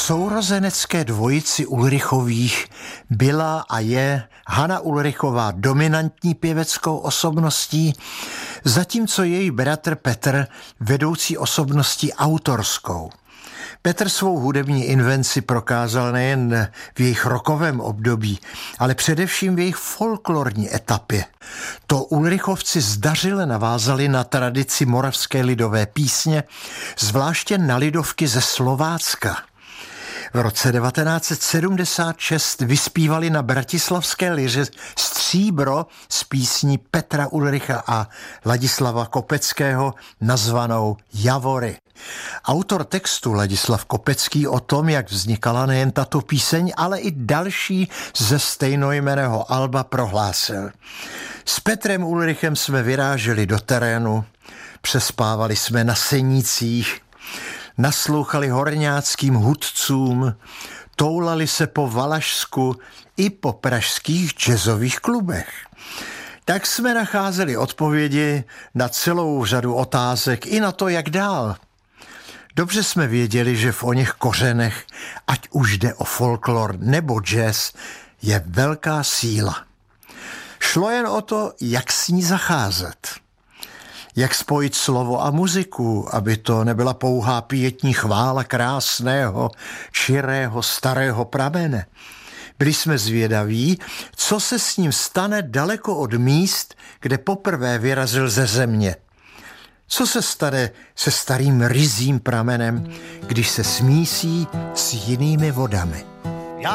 sourozenecké dvojici Ulrichových byla a je Hana Ulrichová dominantní pěveckou osobností, zatímco její bratr Petr vedoucí osobností autorskou. Petr svou hudební invenci prokázal nejen v jejich rokovém období, ale především v jejich folklorní etapě. To Ulrichovci zdařile navázali na tradici moravské lidové písně, zvláště na lidovky ze Slovácka. V roce 1976 vyspívali na bratislavské liře Stříbro z písní Petra Ulricha a Ladislava Kopeckého nazvanou Javory. Autor textu Ladislav Kopecký o tom, jak vznikala nejen tato píseň, ale i další ze stejnojmenného alba prohlásil: S Petrem Ulrichem jsme vyráželi do terénu, přespávali jsme na senících, naslouchali horňáckým hudcům, toulali se po Valašsku i po pražských jazzových klubech. Tak jsme nacházeli odpovědi na celou řadu otázek i na to, jak dál. Dobře jsme věděli, že v oněch kořenech, ať už jde o folklor nebo jazz, je velká síla. Šlo jen o to, jak s ní zacházet. Jak spojit slovo a muziku, aby to nebyla pouhá pietní chvála krásného, čirého, starého pramene. Byli jsme zvědaví, co se s ním stane daleko od míst, kde poprvé vyrazil ze země. Co se stane se starým ryzím pramenem, když se smísí s jinými vodami?